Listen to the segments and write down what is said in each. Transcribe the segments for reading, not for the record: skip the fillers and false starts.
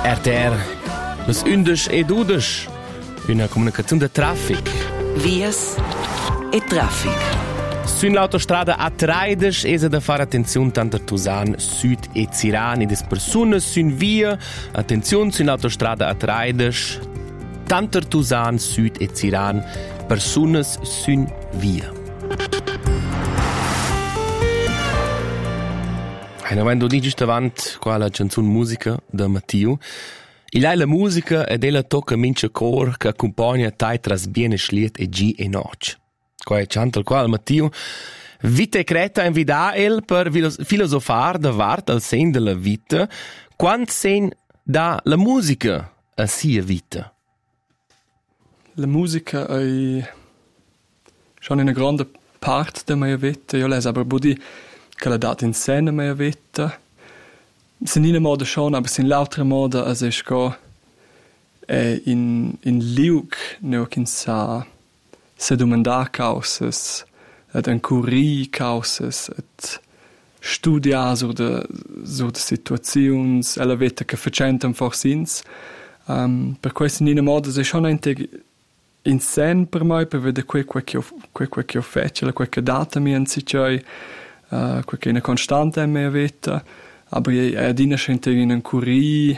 RTR, las undes e dudes, una comunicazione de traffic. Vias e traffic. Su l'autostrada A13 è da fare attenzione tanto a Tusan, Sud e Ziran e des personas sun via. Attenzione sull'autostrada A13, tanto a Tusan, Sud e Ziran, personas sun via. E quando dici davanti qua la canzone musica da Matteo, la musica ed ella tocca mince cor che accompagna tai tras biene schliet e gi e noc. Qua è cantal qua al Matteo. Vita e creta invida el per filosofar da vart al sen della vita, quant sen da la musica a sia vita. La musica è schon una grande parte della mia vita. Io les aber budi che la dat in scena mia vita. Sin in modo schon, aber sin l'altra modo as es go in liug neo kin sa domandar causas, ad ancuri causas, ad studiar sur de situazions, alla veta che facentam forsins. Per questo in modo es schon in sen per mai, per vedere quel che ho fatto, quel che data mi anzicei, quel che è una constante in mia vita. Aber è adina scente in un curì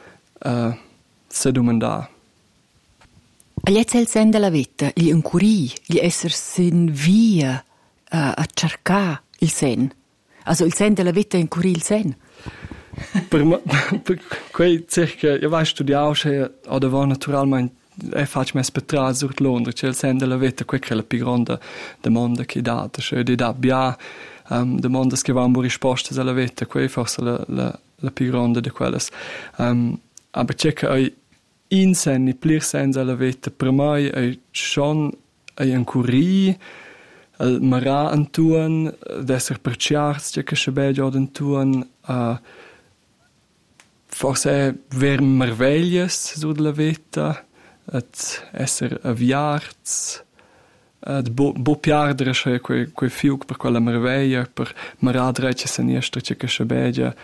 se domandar. Gli è il sen della vita, gli un curì, gli essere sin via a cercare il sen. Also il sen della vita è un curì il sen. Per quei circa, io vai a studiare o devo naturalmente faccio me spettrare sur Londra, c'è il sen della vita, quella che è la più grande domanda che date, cioè di da bia domande che vanno risposte alla vita, quella è forse la più grande di quelle. Aber c'è che in sen, plir sen alla vita, per me è schon un curì, il marà antuan, d'essere perciarsi, c'è che c'è bello antuan, forse è ver merveglias sulla vita, et essere avviarts, bo piardere c'è quei fiug per quella meraviglia, per maradre c'è sinistra c'è che c'è bella,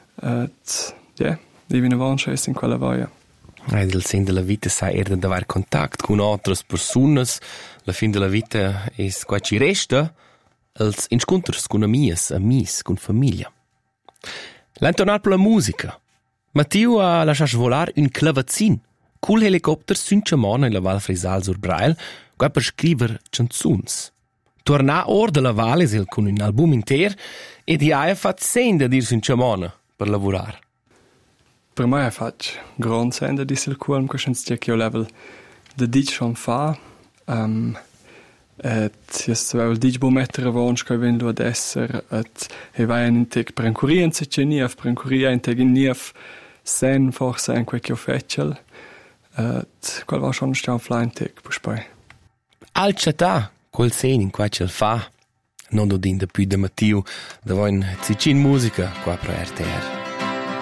divina vanza è in quella voglia. Il sen della vita sai era di avere contatto con altre persone, la fin della vita è qua ci resta, els incontri con amici, con famiglia. L'entonar per la musica. Matteo ha lasciato volare un clavazzin, col helicopter sunciamona in la Val Frisal sur Brail, qua per scrivere canzuns. Torna or della Valle con un album inter e di ha fatto senda dir sunciamona per lavorare. Per me faccio gran senda di sil cuore, questo è che io level da dic schon fa. Et jes il dic bo mettere avanti che vengo ad essere, e vai in tec per incurienza c'è nief, per incuria in tec in nief sen forse in quel che ho faccio. Qual war schon ein Flying-Tag, poi. Al città, quel sen in qua ce fa, non do din da più da Matteo, da voi in Zicin musica, qua per RTR.